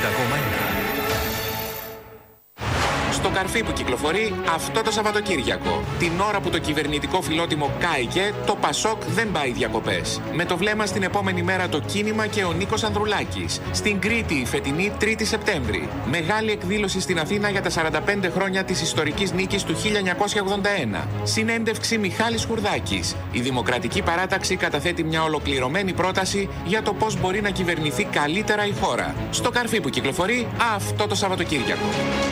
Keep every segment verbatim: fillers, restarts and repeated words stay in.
Στο καρφί που κυκλοφορεί αυτό το Σαββατοκύριακο. Την ώρα που το κυβερνητικό φιλότιμο κάηκε, το Πασόκ δεν πάει διακοπές. Με το βλέμμα στην επόμενη μέρα το κίνημα και ο Νίκος Ανδρουλάκης. Στην Κρήτη η φετινή τρίτη Σεπτέμβρη. Μεγάλη εκδήλωση στην Αθήνα για τα σαράντα πέντε χρόνια της ιστορικής νίκης του χίλια εννιακόσια ογδόντα ένα. Συνέντευξη Μιχάλης Χουρδάκης. Η Δημοκρατική Παράταξη καταθέτει μια ολοκληρωμένη πρόταση για το πώς μπορεί να κυβερνηθεί καλύτερα η χώρα. Στο καρφί που κυκλοφορεί αυτό το Σαββατοκύριακο.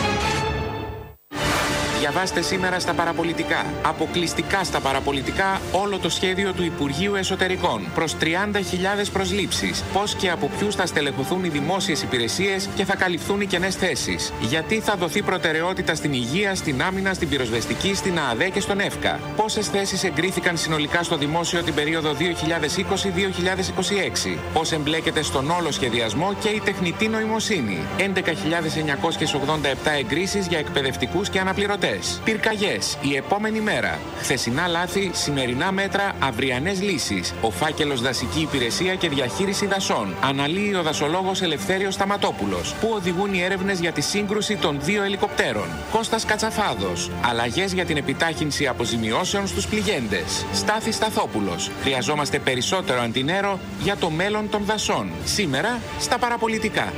Διαβάστε σήμερα στα παραπολιτικά, αποκλειστικά στα παραπολιτικά, όλο το σχέδιο του Υπουργείου Εσωτερικών προς τριάντα χιλιάδες προσλήψεις. Πώς και από ποιους θα στελεχωθούν οι δημόσιες υπηρεσίες και θα καλυφθούν οι κενές θέσεις. Γιατί θα δοθεί προτεραιότητα στην υγεία, στην άμυνα, στην πυροσβεστική, στην ΑΑΔΕ και στον ΕΦΚΑ. Πόσες θέσεις εγκρίθηκαν συνολικά στο δημόσιο την περίοδο δύο χιλιάδες είκοσι με δύο χιλιάδες είκοσι έξι. Πώς εμπλέκεται στον όλο σχεδιασμό και η τεχνητή νοημοσύνη. έντεκα χιλιάδες εννιακόσιες ογδόντα επτά εγκρίσεις για εκπαιδευτικούς και αναπληρωτές. Πυρκαγιές, η επόμενη μέρα. Χθεσινά λάθη, σημερινά μέτρα, αυριανές λύσεις. Ο φάκελος Δασική Υπηρεσία και Διαχείριση Δασών. Αναλύει ο δασολόγος Ελευθέριος Σταματόπουλος. Πού οδηγούν οι έρευνες για τη σύγκρουση των δύο ελικοπτέρων. Κώστας Κατσαφάδος. Αλλαγές για την επιτάχυνση αποζημιώσεων στους πληγέντες. Στάθης Σταθόπουλος. Χρειαζόμαστε περισσότερο αντινέρο για το μέλλον των δασών. Σήμερα στα παραπολιτικά.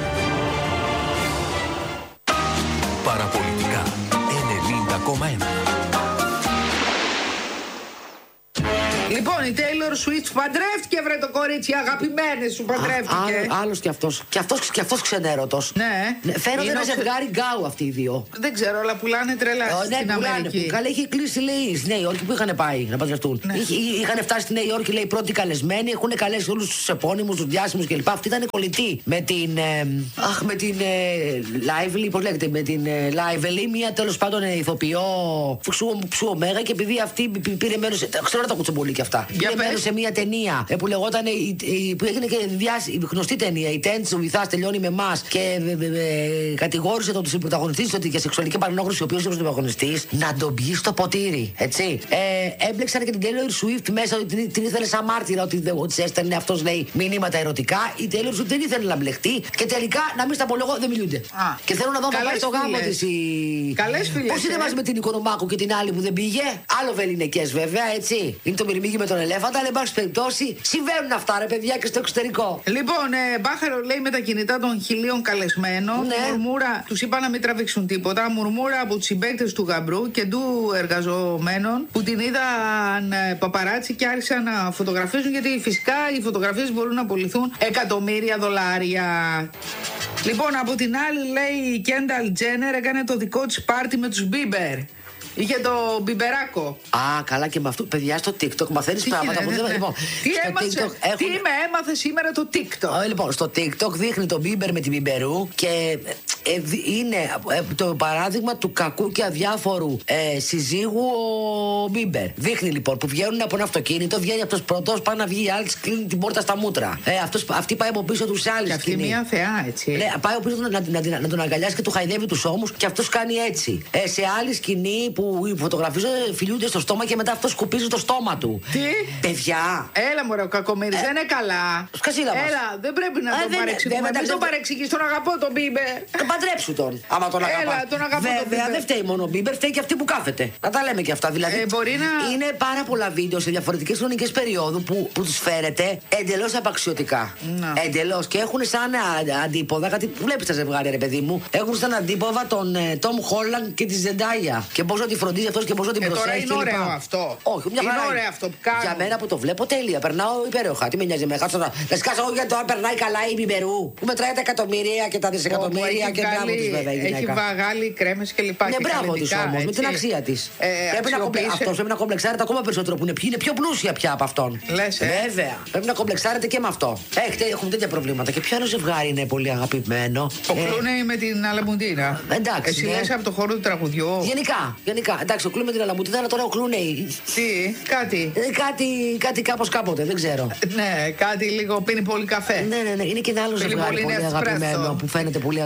Παραπολιτικά ενενήντα κόμμα ένα. Λοιπόν, η Taylor Swift παντρεύτηκε, βρε το κορίτσι, αγαπημένες σου παντρεύτηκε. Α, άλλος κι αυτός. Κι αυτός, κι αυτός ξενέρωτος. Ναι. ναι φαίνονται ένα ο... ζευγάρι γκάου αυτοί οι δύο. Δεν ξέρω, αλλά πουλάνε τρελά ε, στην ναι, πουλάνε, Αμερική. Που, καλά, είχε κλείσει, λέει, στη Νέα Υόρκη που είχαν πάει να παντρευτούν. Ναι. Είχε, είχαν φτάσει στη Νέα Υόρκη, λέει, πρώτοι καλεσμένοι. Έχουν καλέσει όλους τους επώνυμους, τους διάσημους κλπ. Αυτή ήταν κολλητή με την. Ε, αχ, με την. Ε, Lively, πώς λέγεται, με την ε, Lively, μία τέλος πάντων ε, ηθοποιό ψου ωμέγα και επειδή αυτή πήρε μέρος. Ξέρω να τα κουτσομπολί κι αυτά. Σε μια ταινία ε, που λεγόταν. Η, η, που έγινε και διάσ, η γνωστή ταινία. Η Τέντς, ο Βυθάς τελειώνει με εμάς. Και ε, ε, ε, κατηγόρησε τον πρωταγωνιστή ότι για σεξουαλική παρενόχληση, ο οποίος ήταν ο πρωταγωνιστής, να τον πιει στο ποτήρι. Έτσι. Ε, έμπλεξαν και την Taylor Swift μέσα, ότι την, την ήθελε σαν μάρτυρα, ότι, ότι έστελνε αυτός, λέει, μηνύματα ερωτικά. Η Taylor Swift δεν ήθελε να μπλεχτεί και τελικά, να μην στα πω εγώ, δεν μιλούνται. Α, και θέλω να δω να πάει στο γάμο της. Η... Καλές φίλες. Πώς είναι μαζί με την Οικονομάκου και την άλλη που δεν πήγε. Άλλο βεληνικές βέβαια, έτσι. Είναι το μυρμήγκι με τον ελέφαντα. Αλλά εν πάση περιπτώσει συμβαίνουν αυτά, ρε παιδιά, και στο εξωτερικό. Λοιπόν, ε, μπάχαρο λέει με τα κινητά των χιλίων καλεσμένων. Ναι. Μουρμούρα, τους είπα να μην τραβήξουν τίποτα. Μουρμούρα από τους συμπαίκτες του γαμπρού και του εργαζομένων που την είδαν ε, παπαράτσι και άρχισαν να φωτογραφίζουν. Γιατί φυσικά οι φωτογραφίες μπορούν να απολυθούν εκατομμύρια δολάρια. Λοιπόν, από την άλλη λέει η Κένταλ Τζένερ έκανε το δικό της πάρτι με τους Μπίμπερ. Είχε το μπιμπεράκο. Α, καλά και με αυτό. Παιδιά, στο TikTok μαθαίνεις πράγματα που δεν. Λοιπόν, τι έμαθε, έχουν... τι με έμαθε σήμερα το TikTok. Oh, λοιπόν, στο TikTok δείχνει τον Μπίμπερ με την Μπιμπερού και ε, είναι ε, το παράδειγμα του κακού και αδιάφορου ε, συζύγου ο Μπίμπερ. Δείχνει λοιπόν που βγαίνουν από ένα αυτοκίνητο, βγαίνει αυτός πρώτος, πάει να βγει η άλλη, κλείνει την πόρτα στα μούτρα. Ε, αυτός, αυτή πάει από πίσω του άλλου. Και αυτή μια θεά, έτσι. Ναι, πάει από πίσω να, να, να, να τον αγκαλιάσει και του χαϊδεύει τους ώμους και αυτός κάνει έτσι. Ε, σε άλλη σκηνή που που φωτογραφίζω φιλούνται στο στόμα και μετά αυτό σκουπίζει το στόμα του. Τι? Παιδιά. Έλα μωρέ, ο κακομοίρης, ε, δεν είναι καλά. Σκασίλα μας. Έλα, δεν πρέπει να ε, τον παρεξηγούμε. Δεν τον παρεξηγείς, τον αγαπώ τον Μπίμπερ. Τον παντρέψου τον. Άμα τον αγαπά. Έλα, τον αγαπώ. Βέβαια, δεν φταίει μόνο ο Μπίμπερ, φταίει και αυτή που κάθεται. Να τα λέμε και αυτά. Δηλαδή, ε, μπορεί να... είναι πάρα πολλά βίντεο σε διαφορετικές χρονικές περιόδου που, που τους φέρετε εντελώς απαξιωτικά. Εντελώς. Και έχουν σαν αντίποδα, κάτι που βλέπεις τα ζευγάρια, ρε παιδί μου, έχουν σαν αντίποδα τον Τόμ Χόλαντ και τη Ζεντάια. Και πόσο τη φροντίζει αυτός και πόσο την ε, προσέχει. Τώρα είναι ωραίο αυτό. Όχι, μια είναι χαρά. ωραίο αυτό που κάνω. Για μένα που το βλέπω τέλεια. Περνάω υπέροχα. Τι με νοιάζει με χάσω. Να σκάσω εγώ για το αν περνάει καλά η Μπιμπερού. Που μετράει τα εκατομμύρια και τα δισεκατομμύρια και μπράβο τη βέβαια η γυναίκα. Έχει βαγάλει κρέμες και λοιπά. Ναι, μπράβο τη όμως, με την αξία τη. Ε, πρέπει να κομπλε... Αυτό πρέπει να κομπλεξάρετε ακόμα περισσότερο που είναι, είναι πιο πλούσια πια από αυτόν. Λες, ε. Βέβαια. Πρέπει να κομπλεξάρετε και με αυτό. Έχετε, έχουμε τέτοια προβλήματα. Και ποιο άλλο ζευγάρι είναι πολύ αγαπημένο. Ο Κλούνεϊ με την Αλαμπουντίνα. Εντάξει. Εσύ λες από το χώρο του τραγουδιού. Γενικά. Γενικά. Εντάξει, ο Κλούνεϊ με την Αλαμπουντίνα, αλλά τώρα ο Κλούνεϊ. Τι, κάτι. Ε, κάτι, κάτι κάπως κάποτε, δεν ξέρω. Ναι, κάτι λίγο πίνει πολύ καφέ. Ναι, ναι, ναι. Είναι και ένα άλλο ζευγάρι πολύ αγαπημένο που φαίνεται πολύ αγαπημένο. Αλλά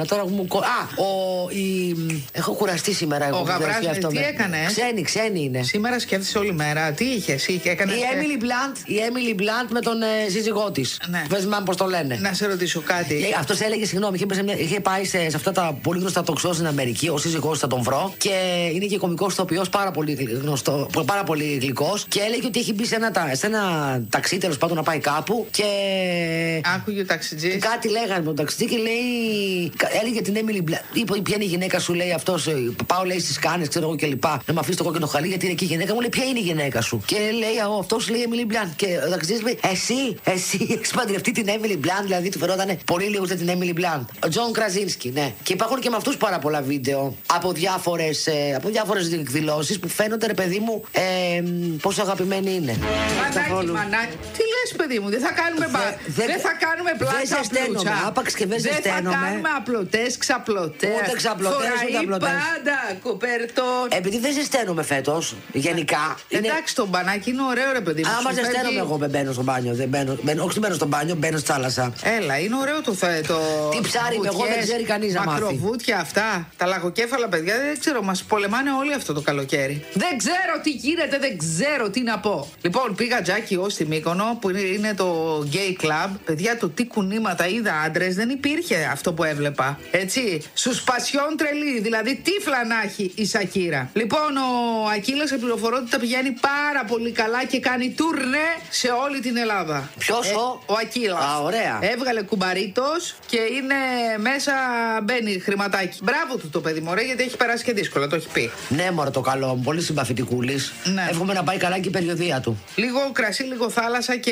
τώρα μου. Α, ο. Η... Έχω κουραστεί σήμερα εγώ. Ο Γαβράς αυτό, τι με... έκανε. Ξένη, ξένη είναι. Σήμερα σκέφτεσαι όλη μέρα. Τι είχε, είχε έκανε. Η Έμιλι Μπλαντ, η Έμιλι Μπλαντ με τον ε, σύζυγό τη. Ναι. Πες μου πώ το λένε. Να σε ρωτήσω κάτι. Αυτό έλεγε, συγγνώμη, είχε, μια... είχε πάει σε, σε αυτά τα πολύ γνωστά τοξό στην Αμερική. Ο σύζυγός θα τον βρω. Και είναι και κωμικός ηθοποιός, πάρα πολύ γνωστό, πάρα πολύ γλυκός. Και έλεγε ότι έχει μπει σε ένα, σε ένα ταξί, τέλος πάντων, να πάει κάπου. Και. Άκουγε ο ταξιτζής. Κάτι λέγανε με τον ταξιτζή και λέει. Έλεγε την Έμιλι Μπλαντ. Είπε, ποια είναι η γυναίκα σου, λέει αυτό. Πάω, λέει, στι κάνες, ξέρω εγώ και λοιπά. Να με αφήσει το κόκκινο χαλί, γιατί είναι εκεί η γυναίκα μου. Λέει, ποια είναι η γυναίκα σου. Και λέει, αυτό λέει Έμιλι Μπλαντ. Και ο ταξιτζής λέει, εσύ, εσύ έχει παντρευτεί την Έμιλι Μπλαντ. Δηλαδή του φερόταν πολύ λίγο για την Έμιλι Μπλαντ. Ο Τζον Κραζίνσκι, ναι. Και υπάρχουν και με αυτού πάρα πολλά βίντεο από διάφορες ε, από διάφορες εκδηλώσεις που φαίνονται, ρε παιδί μου, ε, πόσο αγαπημένοι είναι. Μανάκι, μανάκι. Τι λες, παιδί μου, δεν θα κάνουμε, μπα... δε, δεν θα κάνουμε πλάκα πλούτσα. Άπαξ και δεν ζεσταίνομαι. Δεν θα κάνουμε απλωτές, ξαπλωτές. Ούτε ξαπλωτές, ούτε απλωτές. Πάντα κοπέρτον. Επειδή δεν ζεσταίνομαι φέτος, γενικά. Είναι... Εντάξει, το μπανάκι είναι ωραίο, ρε παιδί μου. Άμα ζεσταίνομαι, εγώ δεν μπαίνω στο μπάνιο. Δεν μπαίνω, μπαίνω, όχι, δεν μπαίνω στο μπάνιο, μπαίνω στη θάλασσα. Έλα, είναι ωραίο το θέτο. Τι ψάρι είμαι εγώ, δεν ξέρει κανείς να μάθει. Μακροβούτια αυτά. Τα λαγοκέφαλα, παιδιά, δεν ξέρω, μας πολεμάνε όλοι αυτό το καλοκαίρι. Δεν ξέρω τι γίνεται, δεν ξέρω τι να πω. Λοιπόν, πήγα Τζάκι ως στη Μύκονο, που είναι το gay club. Παιδιά, το τι κουνήματα είδα άντρες, δεν υπήρχε αυτό που έβλεπα. Έτσι. Στους πασιόν τρελή, δηλαδή τύφλα να έχει η Σακύρα. Λοιπόν, ο Ακύλας, σε πληροφορώ ότι τα πηγαίνει πάρα πολύ καλά και κάνει τουρνέ σε όλη την Ελλάδα. Ποιος ε, ο? Ο Ακύλας. Α, ωραία. Έβγαλε κουμπαρίτος και είναι μέσα, μπαίνει χρηματάκι. Μπράβο του το παιδί, μωρέ, γιατί έχει περάσει και δύσκολα, το έχει πει. Ναι, μωρέ, το καλό μου, πολύ συμπαθητικούλης. Ναι. Εύχομαι να πάει καλά και η περιοδία του. Λίγο κρασί, λίγο θάλασσα και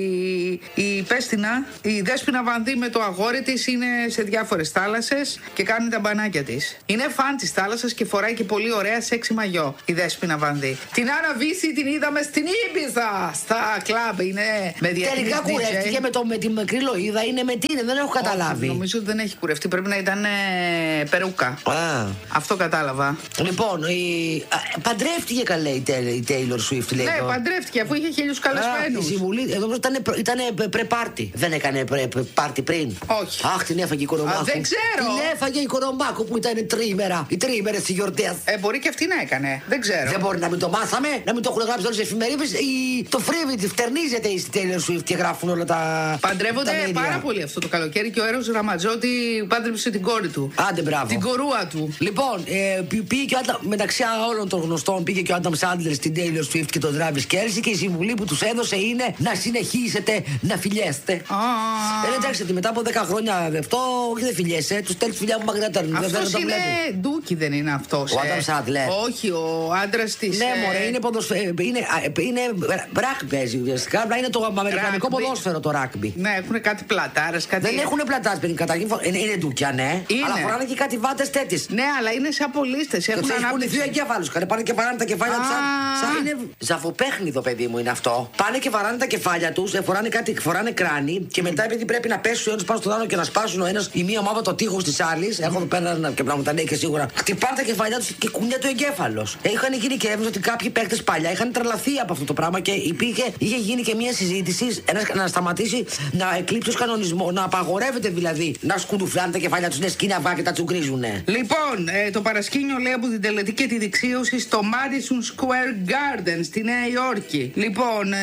η, η Πέστινα, η Δέσποινα Βανδύ με το αγόρι της είναι σε διάφορες θάλασσες και κάνει τα μπανάκια της. Είναι φαν της θάλασσας και φοράει και πολύ ωραία σεξι μαγιό η Δέσποινα Βανδύ. Την Άννα Βύση την είδαμε στην Ήμπιζα, στα κλαμπ, είναι με διεθνής Τελικά ντι τζέι. κουρεύτηκε με, το, με τη μικρή Λοΐδα, είναι με τι είναι, δεν έχω καταλάβει. Νομίζω ότι δεν έχει κουρευτεί, πρέπει να ήταν ε, περούκα. Α. Αυτό κατάλαβα. Λοιπόν, η... Α, παντρεύτηκε καλέ η, η Taylor Swift, λέει. Ναι, το... παντρεύτηκε αφού είχε χίλιους καλεσμένους. Η συμβουλή, εδώ ήταν, ήταν πρε-πάρτι. Δεν έκανε πρε-πάρτι πριν. Όχι. Αχ, την έφαγε η Κορομπάκου. Δεν ξέρω. Την έφαγε η Κορομπάκου που ήταν τρίμερα. Οι τρίμερες της γιορτές. Ε, μπορεί και αυτή να έκανε. Δεν ξέρω. Δεν μπορεί να μην το μάθαμε, να μην το έχουν γράψει όλες τις εφημερίδες. Η... Το φρίβι τη φτερνίζεται η Taylor Swift και γράφουν όλα τα. Παντρεύονται τα πάρα πολύ αυτό το καλοκαίρι και ο Έρος Ραματζότη πάντρεψε την κόρη του. Άντε, μπράβο. Την κορούα του. Λοιπόν, ε, πήγε και ο Άντα, μεταξύ όλων των γνωστών, πήγε και ο Άνταμ Σάντλερ στην Taylor Swift και τον Travis Kelce και η συμβουλή που τους έδωσε είναι να συνεχίσετε να φιλιέστε. Ah. Ε, εντάξει, ότι μετά από δέκα χρόνια αυτό, όχι δεν φιλιέσαι, τους στέλνεις φιλιά μου μαγνητέρνου. Αυτός είναι ντούκι, δεν είναι αυτός. Ο Άνταμ Σάντλερ. Όχι, ο άντρας της. Ναι, μωρέ, είναι ποδοσφαίρο. Είναι, είναι ράκμπι παίζει ουσιαστικά. Απλά είναι το αμερικανικό ποδόσφαιρο το ράκμπι. Ναι, έχουν κάτι πλατάρες, κάτι. Δεν έχουν πλατάρες, παιδί. Καταρχήν είναι, είναι ντούκια, ναι. Είναι. Αλλά φοράνε και κάτι βάτες τέτοιες. Ναι, αλλά είναι σαν πολίστες. Έχουν ανάπτυξη. Έχουν εγκέφαλους. Πάνε και βαράνε τα κεφάλια τους. Σαν είναι ζαφοπέχνιδο, παιδί μου, είναι αυτό. Πάνε και βαράνε τα κεφάλια τους, φοράνε κάτι, φοράνε κράνη και μετά επειδή πρέπει να πέσουν ο ένας πάνω στον άλλο και να σπάσουν ο ένας η μία ομάδα το τείχος της άλλης. Έχω εδώ πέρα και να μου τα λέει και σίγουρα. Χτυπάνε τα κεφάλια τους και κουνιέται ο εγκέφαλος. Είχαν γίνει και έρευνες ότι κάποιοι παίκτες παλιά είχαν τρελαθεί από αυτό το πράγμα και υπήρχε, είχε γίνει και μια συζήτηση ένας, να σταματήσει να εκλείψει ως κανονισμό, να απαγορεύεται δηλαδή να σκουντουφλάνε τα κεφάλια τους, λες σκηνή αυγά και τα τσουγκρίζουνε. Λοιπόν, ε, το παρασκήνιο λέει από την τελετή και τη δεξίωση στο Madison Square Garden στη Νέα Υόρκη. Λοιπόν,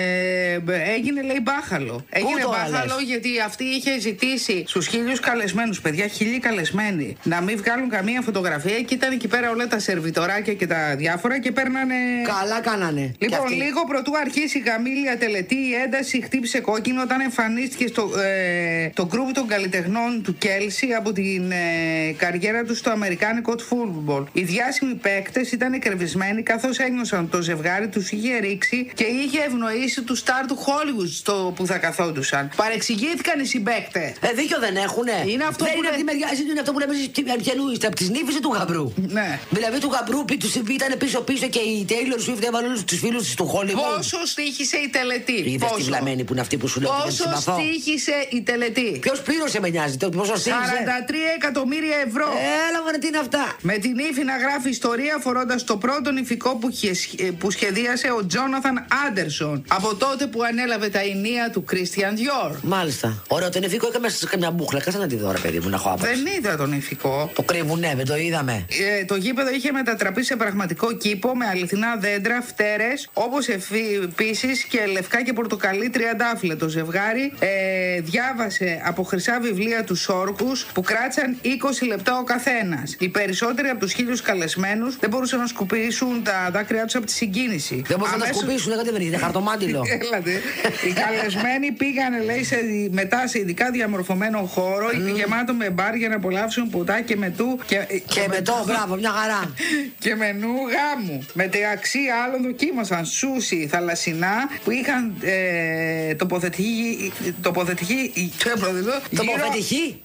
ε, έγινε λέει μπάχαλο. Έγινε μπάχαλο λες. Γιατί αυτή είχε ζητήσει στους χίλιους καλεσμένους, παιδιά, χίλιοι καλεσμένοι, να μην βγάλουν καμία φωτογραφία και ήταν εκεί πέρα όλα τα σερβιτοράκια και τα διάφορα και παίρνανε. Καλά κάνανε. Λοιπόν, λίγο πρωτού αρχίσει η γαμήλια τελετή, η ένταση χτύπησε κόκκινο όταν εμφανίστηκε στο ε, το γκρουπ των καλλιτεχνών του Κέλσι από την ε, καριέρα του στο αμερικάνικο φούτμπολ. Οι διάσημοι παίκτες ήταν εκρεβισμένοι καθώς ένιωσαν το ζευγάρι τους είχε ρίξει και είχε ευνοήσει του στάρ του Hollywood στο που θα καθόντουσαν. Παρεξηγήθηκαν οι συμπαίκτες. Ε, δίκιο δεν έχουνε. Είναι αυτό δεν που είναι, λέ... αυτή μεριά, είναι αυτό που λέμε ποιανού είστε, από τη νύφη ή του γαμπρού. Ναι. Δηλαδή του γαμπρού ήταν πίσω-πίσω και η Taylor Swift έβαλε όλους τους φίλους της του Hollywood. Πόσο στοίχησε η τελετή. Είδες τη βλαμμένη που είναι αυτή που σου λέω. Πόσο στήχησε η τελετή. Ποιος πλήρωσε με νοιάζει. Πόσο στήχησε. σαράντα τρία εκατομμύρια ευρώ. Έλα μωρέ, τι είναι αυτά. Με την ύφη να γράφει ιστορία φορώντας το πρώτο νηφικό που, που σχεδίασε ο Τζόναθαν Άντερσον. Από τότε που ανέλαβε τα ενία του Christian Dior. Μάλιστα. Ωραίο, τον ηφικό είχα μέσα σε καμιά μπούχλα. Κάτσε να τη δω, ρε παιδί μου, να έχω άποψη. Δεν είδα τον ηφικό. Το κρύβουνε, δεν το είδαμε. Ε, το γήπεδο είχε μετατραπεί σε πραγματικό κήπο με αληθινά δέντρα, φτέρες, όπως επίσης και λευκά και πορτοκαλί τριαντάφυλλα. Το ζευγάρι ε, διάβασε από χρυσά βιβλία τους όρκους που κράτησαν είκοσι λεπτά ο καθένας. Οι περισσότεροι από τους χίλιους καλεσμένους δεν μπορούσαν να σκουπίσουν τα δάκρυά τους από τη συγκίνηση. Δεν μπορούσαν Αμέσως... να σκουπίσουν, γιατί δεν είναι χαρτομάτιλο. Έλατε. Οι καλεσμένοι πήγανε, λέει, σε, μετά σε ειδικά διαμορφωμένο χώρο, mm. γεμάτο με μπαρ για να απολαύσουν ποτά και μετού. Και, και, και μετό, μπράβο, μια χαρά. Και μενού γάμου. Μεταξύ άλλων δοκίμασαν σούσι θαλασσινά που είχαν ε, τοποθετηθεί. Τοποθετηθεί. Τοποθετηθεί.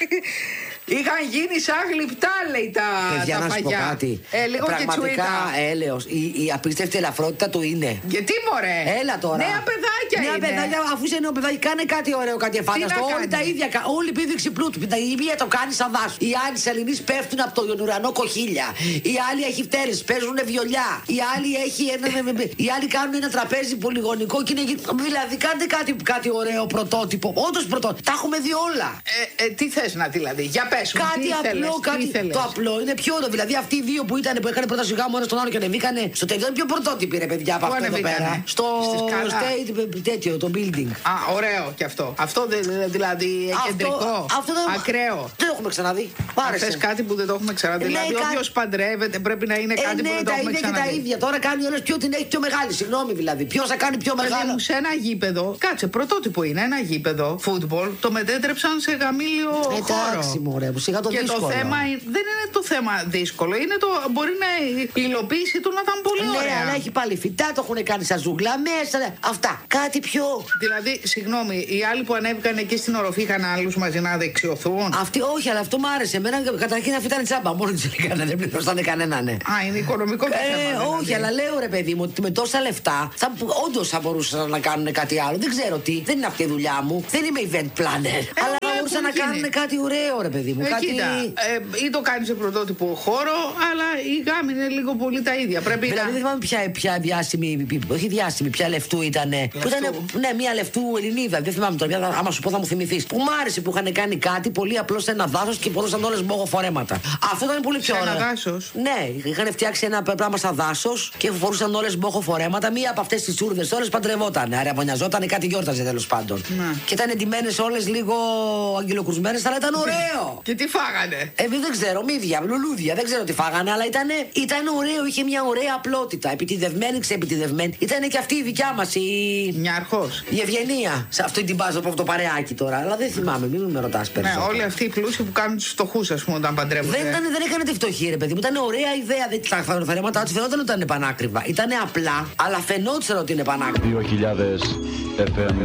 Είχαν γίνει σαν γλυπτά, λέει, τα, Παιδιά, τα να σου πω κάτι. Ε, λίγο πραγματικά έλεος. Η, η απίστευτη ελαφρότητα του είναι. Γιατί, μωρέ. Έλα τώρα. Νέα παιδάκια Νέα είναι. παιδάκια, αφού είσαι νέο παιδάκι, κάνε κάτι ωραίο, κάτι εφάνταστο. Όλοι τα ίδια. Όλη η πήδηξη πλούτου. Η μία το κάνει σαν δάσο. Οι άλλοι σαλινείς πέφτουν από τον ουρανό κοχύλια. Οι άλλοι έχει φτέρες, παίζουν βιολιά. Οι άλλοι, έχει ένα, οι άλλοι κάνουν ένα τραπέζι πολυγωνικό και είναι. Δηλαδή, κάντε κάτι, κάτι ωραίο πρωτότυπο. Όντως πρωτότυπο. Τα έχουμε δει όλα. Ε, ε, τι θες να δηλαδή, για πες μου. Κάτι τι απλό, θέλες, κάτι. Το απλό είναι πιο ωραίο. Δηλαδή, αυτοί οι δύο που ήταν που έκανε πρόταση γάμου ένα στον άλλο και ανεβήκανε στο τελειό είναι πιο πρωτότυποι, ρε παιδιά, από αυτό εδώ πέρα. Στο state, τέτοιο, το building. Α, ωραίο κι αυτό. Αυτό δηλαδή κεντρικό. Αυτό ακραίο. Δεν το έχουμε ξαναδεί. Πάρεσε. Θες κάτι που δεν το έχουμε ξαναδεί. Δηλαδή, όποιος παντρεύεται πρέπει να είναι κάτι που δεν το έχουμε ξαναδεί. Ναι, τα ίδια και τα ίδια. Τώρα κάνει όλες ποιο την έχει πιο μεγάλη. Συγγνώμη δηλαδή. Ποιος θα κάνει πιο μεγάλο. Σε ένα γήπεδο, κάτσε, πρωτότυπο είναι ένα γήπεδο φούτμπολ, το μετέτρεψαν σε γαμήλιο χώρο. Εντάξει, μωρέ, που σιγά το και δύσκολο. το θέμα δεν είναι το θέμα δύσκολο, είναι το μπορεί να η υλοποίηση του να ήταν πολύ ναι, ωραία. Ναι, αλλά έχει πάλι φυτά, το έχουν κάνει σαν ζούγκλα μέσα. Αυτά. Κάτι πιο. Δηλαδή, συγγνώμη, οι άλλοι που ανέβηκαν εκεί στην οροφή είχαν άλλους μαζί να δεξιωθούν. Αυτή, όχι, αλλά αυτό μου άρεσε. Εμένα καταρχήν αυτή ήταν τσάμπα. Μόνο τη έκανα, δεν πληρώσανε κανέναν. Ναι. Α, είναι οικονομικό το ε, θέμα. Όχι, δηλαδή. αλλά λέω ρε παιδί μου ότι με τόσα λεφτά όντως θα μπορούσαν να κάνουν κάτι άλλο. Δεν ξέρω τι. Δεν είναι αυτή η δουλειά μου. Δεν είμαι event planner. Ε, αλλά θα μπορούσαν να γίνει. Κάνουν κάτι ωραίο, ρε παιδί μου. Ε, κάτι... κοίτα, ε, ή το κάνει σε πρωτότυπο χώρο, αλλά η γάμη είναι λίγο πολύ τα ίδια. Πρέπει δηλαδή, να... δεν θυμάμαι ποια, ποια διάσημη, όχι διάσημη, ποια λεφτού ήταν. Που ήταν ναι, μια λεφτού Ελληνίδα. Δεν θυμάμαι τώρα, άμα σου πω θα μου θυμηθεί. Που μ' άρεσε που είχαν κάνει κάτι πολύ απλό σε ένα δάσο και μπορούσαν όλε μπόγο φορέματα. Αυτό ήταν πολύ πιο ωραίο. Σε ένα δάσο. Ναι, είχαν φτιάξει ένα πράγμα σαν δάσο και φορούσαν όλε μπόγο φορέματα. Μία από αυτέ τι τσούρδε όλε παντρευόταν. Αραβωνιαζόταν, κάτι γιόρταζε τέλο πάντων. Να. Και ήταν εντυμένες όλε λίγο αγγελοκρουσμένες, αλλά ήταν ωραίο. Και τι φάγανε. Ε, δεν ξέρω, μύδια, λουλούδια, δεν ξέρω τι φάγανε, αλλά ήταν, ήταν ωραίο, είχε μια ωραία απλότητα. Επιτιδευμένη, ξεπιτιδευμένη. Ήταν και αυτή η δικιά μας η. Μια αρχός. Η Ευγενία. Σε αυτή την μπάζα από αυτό το παρεάκι τώρα. Αλλά δεν θυμάμαι, μην με ρωτάς περισσότερο. Ναι, όλοι αυτοί οι πλούσιοι που κάνουν τους φτωχούς, ας πούμε, όταν παντρεύονται. Δεν, ήταν, δεν έκανε τη φτωχή, ρε παιδί μου. Ήταν ωραία ιδέα. Τα φερέματά του φαινόταν ότι ήταν πανάκριβα. Ήταν απλά, αλλά φαινόταν ότι είναι πανάκριβα. δύο χιλιάδες εφ εμ.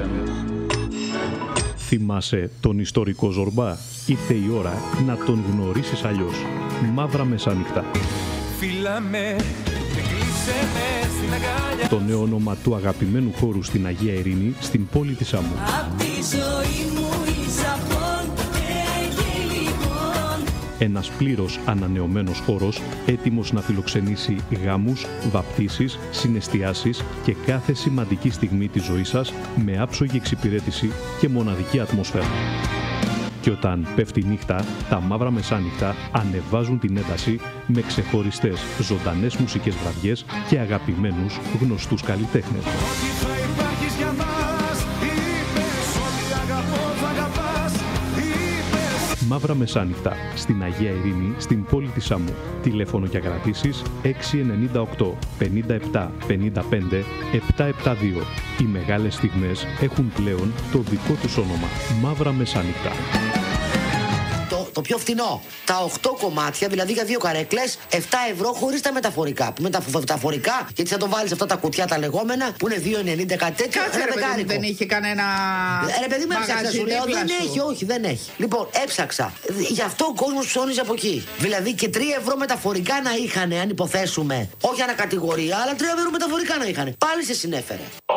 Θυμάσαι τον ιστορικό Ζορμπά? Ήρθε η ώρα να τον γνωρίσεις αλλιώς. Μαύρα Μεσάνυχτα. Φίλαμε, κλείσε με στην αγκάλια. Το νέο όνομα του αγαπημένου χώρου στην Αγία Ειρήνη, στην πόλη της Άμμου. Απ' τη ζωή μου είσαι αυτόν και λοιπόν. Ένας πλήρως ανανεωμένος χώρος, έτοιμος να φιλοξενήσει γάμους, βαπτίσεις, συναισθιάσεις και κάθε σημαντική στιγμή της ζωής σας με άψογη εξυπηρέτηση και μοναδική ατμόσφαιρα. Και όταν πέφτει νύχτα, τα Μαύρα Μεσάνυχτα ανεβάζουν την ένταση με ξεχωριστές ζωντανές μουσικές βραδιές και αγαπημένους γνωστούς καλλιτέχνες. Μαύρα Μεσάνυχτα, στην Αγία Ειρήνη, στην πόλη της Άμμου. Τηλέφωνο για κρατήσεις έξι εννιά οκτώ πενήντα επτά πενήντα πέντε επτακόσια εβδομήντα δύο. Οι μεγάλες στιγμές έχουν πλέον το δικό τους όνομα. Μαύρα Μεσάνυχτα. Το, το πιο φθηνό. Τα οκτώ κομμάτια, δηλαδή για δύο καρέκλες, επτά ευρώ χωρίς τα μεταφορικά. Με τα μεταφορικά, γιατί θα το βάλεις αυτά τα κουτιά τα λεγόμενα, που είναι δύο ενενήντα κάτι τέτοιο. Κάτσε, ρε παιδί, δεν είχε κανένα. Ρε παιδί μου, έψαξα, σου λέω, δεν έχει, όχι, δεν έχει. Λοιπόν, έψαξα. Γι' αυτό ο κόσμος ψώνιζε από εκεί. Δηλαδή και τρία ευρώ μεταφορικά να είχαν, αν υποθέσουμε, όχι ανακατηγορία, αλλά τρία ευρώ μεταφορικά να είχαν. Πάλι σε συνέφερε.